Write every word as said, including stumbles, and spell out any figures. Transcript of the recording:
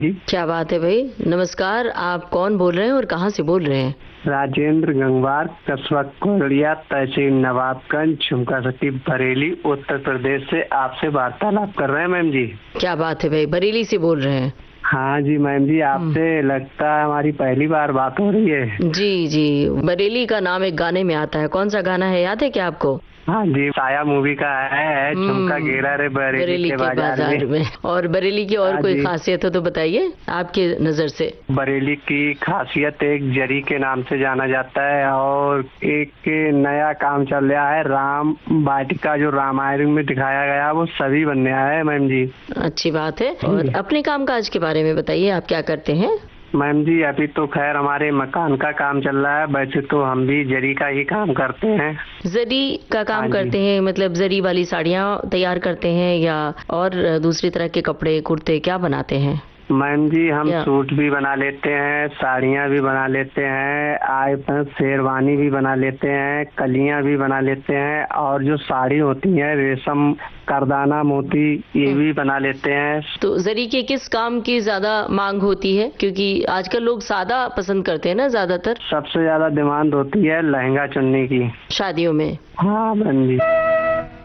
जी, क्या बात है भाई। नमस्कार, आप कौन बोल रहे हैं और कहाँ से बोल रहे हैं? राजेंद्र गंगवार, कस्बा कोरिया, तहसील नवाबगंज, झुमका सिटी, बरेली, उत्तर प्रदेश से आपसे वार्तालाप कर रहे हैं मैम जी। क्या बात है भाई, बरेली से बोल रहे हैं? हाँ जी मैम जी, हम्म, आपसे लगता है हमारी पहली बार बात हो रही है। जी जी। बरेली का नाम एक गाने में आता है, कौन सा गाना है, याद है क्या आपको? हाँ जी, साया मूवी का है, झुमका गिरा रे हम्म, बरेली बरेली के के बाजार में। बाजार में। और बरेली की और हाँ कोई जी, खासियत हो तो बताइए, आपके नजर से। बरेली की खासियत एक जरी के नाम से जाना जाता है और एक नया काम चल रहा है, राम वाटिका जो रामायण में दिखाया गया वो सभी बनने आया है मैम जी। अच्छी बात है। और जी अपने काम काज के बारे में बताइए, आप क्या करते हैं? मैम जी, अभी तो खैर हमारे मकान का काम चल रहा है, वैसे तो हम भी जरी का ही काम करते हैं। जरी का हाँ काम जी करते हैं, मतलब जरी वाली साड़ियाँ तैयार करते हैं या और दूसरी तरह के कपड़े कुर्ते क्या बनाते हैं? मैम जी, हम या सूट भी बना लेते हैं, साड़ियाँ भी बना लेते हैं, आए पर शेरवानी भी बना लेते हैं, कलियाँ भी बना लेते हैं, और जो साड़ी होती है रेशम, करदाना, मोती, ये हम्म, भी बना लेते हैं। तो जरी के किस काम की ज्यादा मांग होती है? क्योंकि आजकल लोग सादा पसंद करते हैं ना ज्यादातर, सबसे ज्यादा डिमांड होती है लहंगा चुन्नी की। शादियों में। हाँ मैम जी।